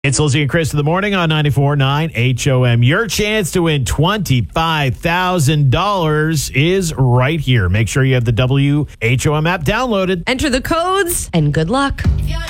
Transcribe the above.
It's Lizzie and Chris in the morning on 94.9 HOM. Your chance to win $25,000 is right here. Make sure you have the WHOM app downloaded. Enter the codes and good luck. If you're